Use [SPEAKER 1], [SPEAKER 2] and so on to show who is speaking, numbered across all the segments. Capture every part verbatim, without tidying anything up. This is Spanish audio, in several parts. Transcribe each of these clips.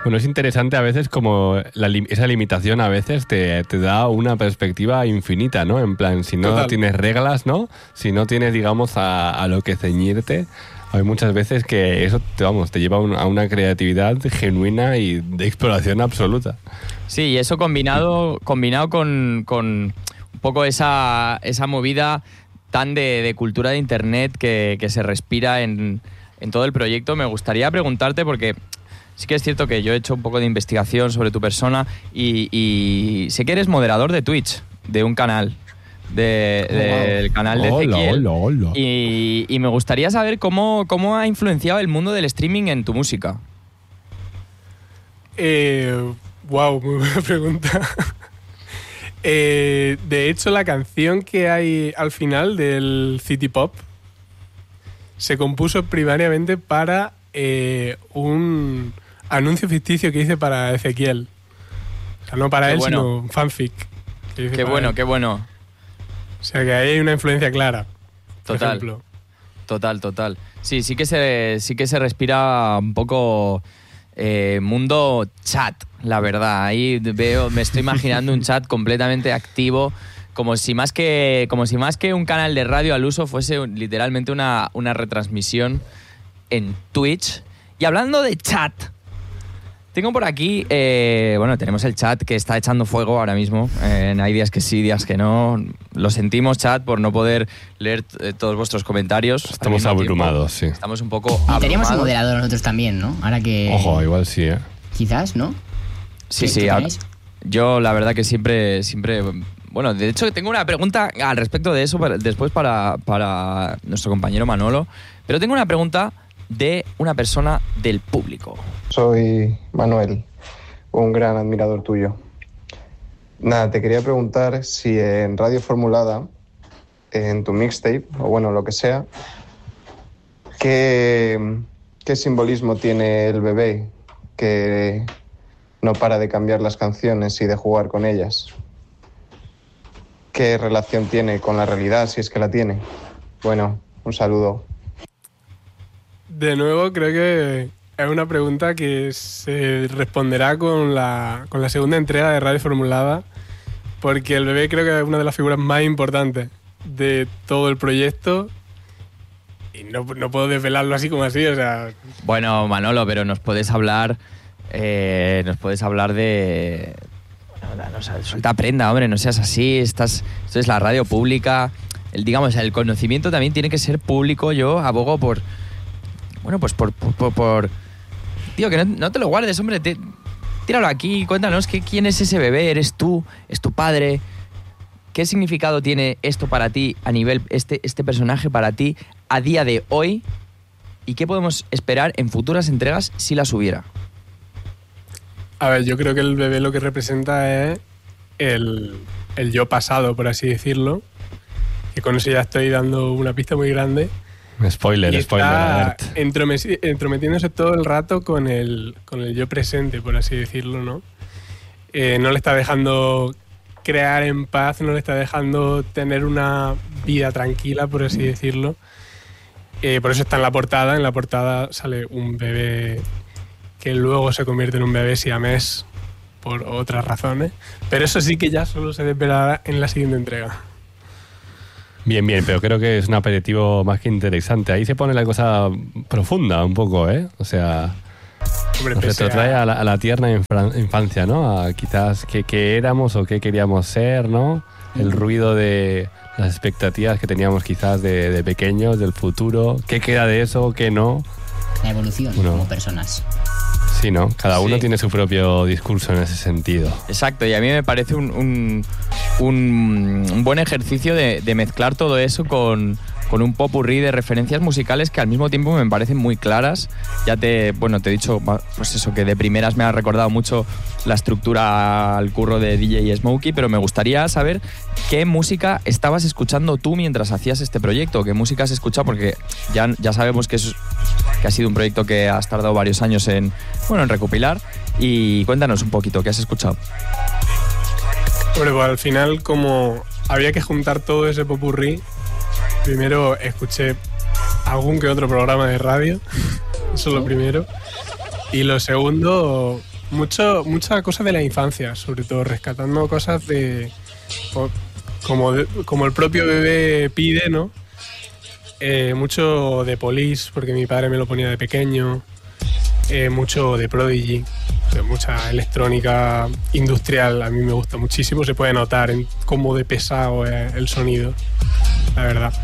[SPEAKER 1] Bueno, es interesante a veces como la, esa limitación a veces te, te da una perspectiva infinita, ¿no? En plan, si no Total. tienes reglas, ¿no? Si no tienes, digamos, a, a lo que ceñirte, hay muchas veces que eso, te, vamos, te lleva a una creatividad genuina y de exploración absoluta.
[SPEAKER 2] Sí, y eso combinado, combinado con, con un poco esa, esa movida tan de, de cultura de internet que, que se respira en, en todo el proyecto, me gustaría preguntarte porque... Sí que es cierto que yo he hecho un poco de investigación sobre tu persona y, y sé que eres moderador de Twitch, de un canal, de, de, del canal de Ezequiel.
[SPEAKER 1] Hola, hola, hola.
[SPEAKER 2] Y, y me gustaría saber cómo, cómo ha influenciado el mundo del streaming en tu música.
[SPEAKER 3] Eh, wow, muy buena pregunta. eh, de hecho, la canción que hay al final del City Pop se compuso primariamente para eh, un... anuncio ficticio que hice para Ezequiel. O sea, no para qué él, bueno. sino un fanfic.
[SPEAKER 2] Que qué bueno, él. qué bueno.
[SPEAKER 3] O sea, que ahí hay una influencia clara.
[SPEAKER 2] Total. Total, total. Sí, sí que se, sí que se respira un poco eh, mundo chat, la verdad. Ahí veo, me estoy imaginando un chat completamente activo, como si más que, como si más que un canal de radio al uso fuese literalmente una, una retransmisión en Twitch. Y hablando de chat... Tengo por aquí, eh, bueno, tenemos el chat que está echando fuego ahora mismo. Eh, hay días que sí, días que no. Lo sentimos, chat, por no poder leer eh, todos vuestros comentarios.
[SPEAKER 1] Estamos abrumados, sí.
[SPEAKER 2] Estamos un poco
[SPEAKER 4] y
[SPEAKER 2] abrumados.
[SPEAKER 4] Teníamos un moderador nosotros también, ¿no? Ahora que...
[SPEAKER 1] Ojo, igual sí, ¿eh?
[SPEAKER 4] Quizás, ¿no?
[SPEAKER 2] Sí, sí. A, yo, la verdad que siempre, siempre... Bueno, de hecho, tengo una pregunta al respecto de eso para, después para, para nuestro compañero Manolo. Pero tengo una pregunta... de una persona del público.
[SPEAKER 5] Soy Manuel, un gran admirador tuyo. Nada, te quería preguntar si en Radio Formulada, en tu mixtape, o bueno, lo que sea, ¿qué, qué simbolismo tiene el bebé que no para de cambiar las canciones y de jugar con ellas? ¿Qué relación tiene con la realidad, si es que la tiene? Bueno, un saludo.
[SPEAKER 3] De nuevo, creo que es una pregunta que se responderá con la, con la segunda entrega de Radio Formulada, porque el bebé creo que es una de las figuras más importantes de todo el proyecto y no, no puedo desvelarlo así como así, o sea...
[SPEAKER 2] Bueno, Manolo, pero nos puedes hablar, eh, nos puedes hablar de... No, no, no, suelta prenda, hombre, no seas así, estás, esto es la radio pública, el, digamos, el conocimiento también tiene que ser público. Yo abogo por... Bueno, pues por... por, por, por tío, que no, no te lo guardes, hombre. Te, tíralo aquí, cuéntanos que, quién es ese bebé. ¿Eres tú? ¿Es tu padre? ¿Qué significado tiene esto para ti a nivel... Este, este personaje para ti a día de hoy? ¿Y qué podemos esperar en futuras entregas si las hubiera?
[SPEAKER 3] A ver, yo creo que el bebé lo que representa es el, el yo pasado, por así decirlo. Y con eso ya estoy dando una pista muy grande.
[SPEAKER 1] Spoiler,
[SPEAKER 3] y
[SPEAKER 1] spoiler alert.
[SPEAKER 3] Está entrometiéndose todo el rato con el, con el yo presente, por así decirlo, ¿no? Eh, no le está dejando crear en paz, no le está dejando tener una vida tranquila, por así decirlo. Eh, por eso está en la portada. En la portada sale un bebé que luego se convierte en un bebé siamés por otras razones. Pero eso sí que ya solo se desvelará en la siguiente entrega.
[SPEAKER 1] Bien, bien, pero creo que es un aperitivo más que interesante. Ahí se pone la cosa profunda un poco, ¿eh? O sea, Hombre, nos retrotrae a la, a la tierna infancia, ¿no? A quizás qué, qué éramos o qué queríamos ser, ¿no? El ruido de las expectativas que teníamos quizás de, de pequeños, del futuro. ¿Qué queda de eso? ¿Qué no?
[SPEAKER 4] La evolución bueno, como personas.
[SPEAKER 1] Sí, ¿no? Cada uno
[SPEAKER 2] sí.
[SPEAKER 1] tiene su propio discurso en ese sentido.
[SPEAKER 2] Exacto, y a mí me parece un, un, un, un buen ejercicio de, de mezclar todo eso con, con un popurrí de referencias musicales que al mismo tiempo me parecen muy claras. Ya te, bueno, te he dicho, pues eso, que de primeras me ha recordado mucho la estructura al curro de D J Smokey, pero me gustaría saber qué música estabas escuchando tú mientras hacías este proyecto, qué música has escuchado, porque ya, ya sabemos que, es, que ha sido un proyecto que has tardado varios años en, bueno, en recopilar, y cuéntanos un poquito, ¿qué has escuchado?
[SPEAKER 3] Bueno, pues al final, como había que juntar todo ese popurrí, primero escuché algún que otro programa de radio, eso es lo primero. Y lo segundo, mucho, muchas cosas de la infancia, sobre todo rescatando cosas de como, de, como el propio bebé pide, ¿no? Eh, mucho de Police, porque mi padre me lo ponía de pequeño, eh, mucho de Prodigy, mucha electrónica industrial, a mí me gusta muchísimo, se puede notar en cómo de pesado es el sonido, la verdad.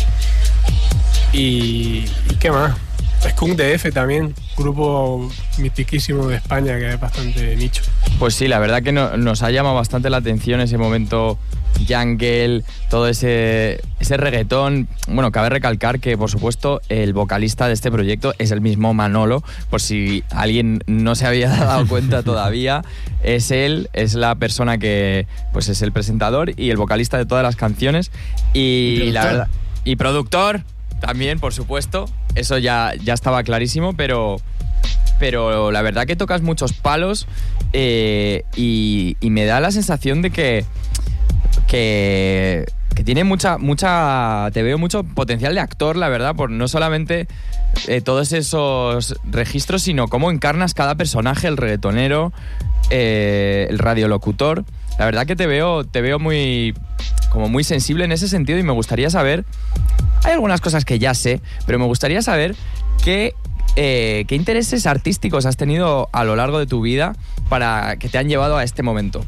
[SPEAKER 3] Y, ¿y qué más? Skunk D F también, grupo mitiquísimo de España que es bastante nicho.
[SPEAKER 2] Pues sí, la verdad que no, nos ha llamado bastante la atención ese momento jungle, todo ese, ese reggaetón. Bueno, cabe recalcar que, por supuesto, el vocalista de este proyecto es el mismo Manolo, por si alguien no se había dado cuenta todavía. Es él, es la persona que pues es el presentador y el vocalista de todas las canciones. Y,
[SPEAKER 4] ¿Y
[SPEAKER 2] la verdad, y productor también, por supuesto. Eso ya, ya estaba clarísimo, pero, pero la verdad que tocas muchos palos eh, y, y me da la sensación de que, que, que tiene mucha, mucha, te veo mucho potencial de actor, la verdad, por no solamente eh, todos esos registros, sino cómo encarnas cada personaje, el reggaetonero, eh, el radiolocutor. La verdad que te veo, te veo muy, como muy sensible en ese sentido y me gustaría saber. Hay algunas cosas que ya sé, pero me gustaría saber qué, eh, qué intereses artísticos has tenido a lo largo de tu vida para que te han llevado a este momento.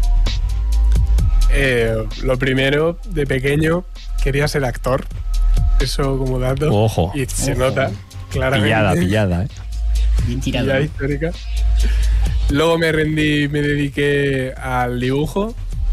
[SPEAKER 3] Eh, lo primero, de pequeño, quería ser actor. Eso como dato.
[SPEAKER 1] Ojo.
[SPEAKER 3] Y se
[SPEAKER 4] Ojo.
[SPEAKER 3] nota claramente.
[SPEAKER 1] Pillada, pillada, ¿eh?
[SPEAKER 4] Bien tirado.
[SPEAKER 3] Pillada
[SPEAKER 4] ¿no?
[SPEAKER 3] histórica. Luego me rendí, me dediqué al dibujo.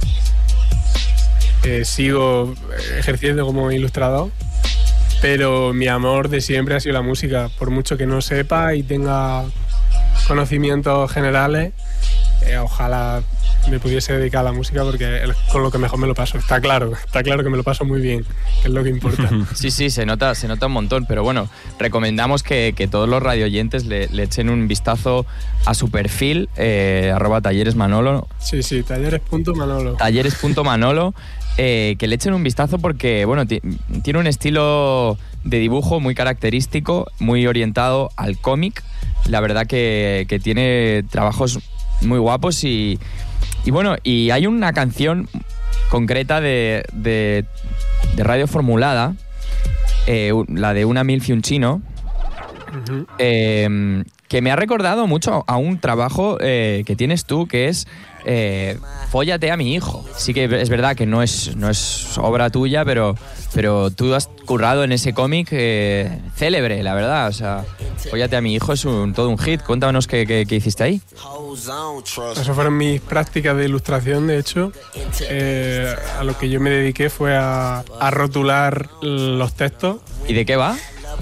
[SPEAKER 3] Eh, sigo ejerciendo como ilustrador. Pero mi amor de siempre ha sido la música. Por mucho que no sepa y tenga conocimientos generales, eh, ojalá me pudiese dedicar a la música porque es con lo que mejor me lo paso. Está claro, está claro que me lo paso muy bien, que es lo que importa.
[SPEAKER 2] Sí, sí, se nota, se nota un montón, pero bueno, recomendamos que, que todos los radioyentes le, le echen un vistazo a su perfil, eh, arroba talleresmanolo.
[SPEAKER 3] Sí, sí, talleres.manolo.
[SPEAKER 2] Talleres.manolo. Eh, que le echen un vistazo porque, bueno, t- tiene un estilo de dibujo muy característico, muy orientado al cómic. La verdad que, que tiene trabajos muy guapos y, y, bueno, y hay una canción concreta de, de, de Radio Formulada, eh, la de Una Milf y un Chino,
[SPEAKER 3] Uh-huh.
[SPEAKER 2] eh, que me ha recordado mucho a un trabajo eh, que tienes tú, que es eh, Fóllate a mi hijo. Sí que es verdad que no es, no es obra tuya, pero, pero tú has currado en ese cómic eh, célebre, la verdad. O sea, Fóllate a mi hijo es un, todo un hit. Cuéntanos qué, qué, qué hiciste ahí.
[SPEAKER 3] Esas fueron mis prácticas de ilustración, de hecho. Eh, a lo que yo me dediqué fue a, a rotular los textos.
[SPEAKER 2] ¿Y de qué va?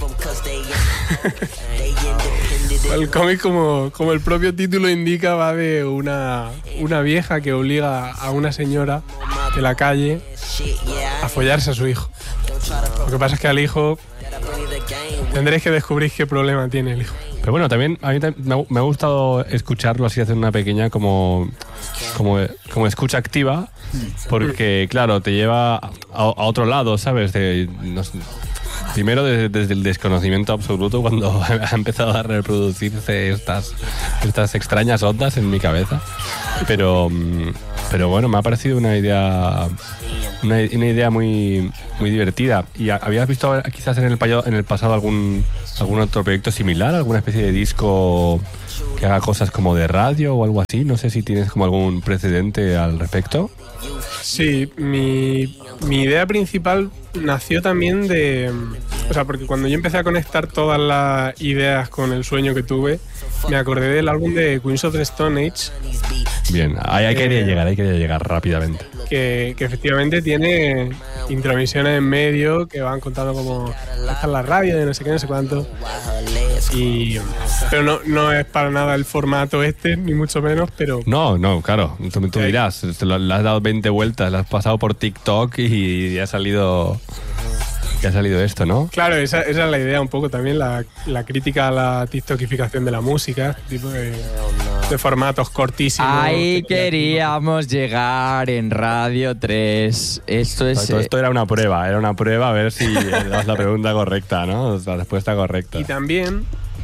[SPEAKER 3] El cómic, como, como el propio título indica, va de una, una vieja que obliga a una señora de la calle a follarse a su hijo. Lo que pasa es que al hijo tendréis que descubrir qué problema tiene el hijo.
[SPEAKER 1] Pero bueno, también a mí me ha gustado escucharlo así, hacer una pequeña como, como, como escucha activa, porque claro, te lleva a, a otro lado, ¿sabes? De, no sé, primero desde, desde el desconocimiento absoluto cuando ha empezado a reproducirse estas, estas extrañas ondas en mi cabeza. Pero, pero bueno, me ha parecido una idea una, una idea muy, muy divertida. ¿Y habías visto quizás en el, en el pasado algún, algún otro proyecto similar? ¿Alguna especie de disco que haga cosas como de radio o algo así? No sé si tienes como algún precedente al respecto.
[SPEAKER 3] Sí, mi, mi idea principal nació también de... O sea, porque cuando yo empecé a conectar todas las ideas con el sueño que tuve, me acordé del álbum de Queens of the Stone Age.
[SPEAKER 1] Bien, ahí, ahí quería llegar, ahí quería llegar rápidamente.
[SPEAKER 3] Que, que efectivamente tiene intromisiones en medio que van contando como esta es la radio de no sé qué, no sé cuánto. Y, pero no, no es para nada el formato este, ni mucho menos, pero...
[SPEAKER 1] No, no, claro, tú, tú dirás, te lo, le has dado veinte vueltas, le has pasado por TikTok y, y ha salido... que ha salido esto, ¿no?
[SPEAKER 3] Claro, esa, esa es la idea un poco también, la, la crítica a la tiktokificación de la música, tipo de, de formatos cortísimos.
[SPEAKER 2] Ahí queríamos llegar en Radio tres. Esto es...
[SPEAKER 1] Todo esto era una prueba, era una prueba a ver si das la pregunta correcta, ¿no? La respuesta correcta.
[SPEAKER 3] Y también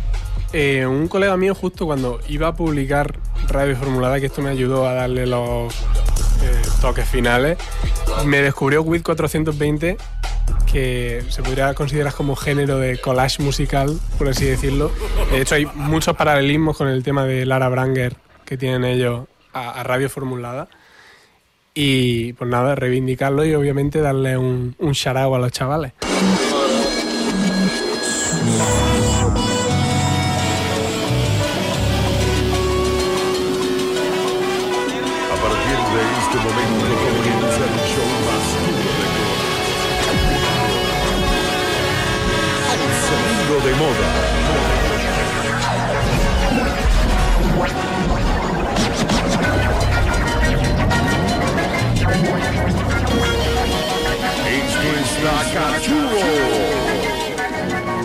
[SPEAKER 3] Eh, un colega mío justo cuando iba a publicar Radio Formulada, que esto me ayudó a darle los eh, toques finales, me descubrió With cuatrocientos veinte, que se podría considerar como género de collage musical, por así decirlo. De hecho, hay muchos paralelismos con el tema de Lara Branger que tienen ellos a, a Radio Formulada. Y pues nada, reivindicarlo y obviamente darle un, un shout-out a los chavales.
[SPEAKER 6] Este momento comienza el show más duro de todas. El sonido de moda. Esto es La Cachudo.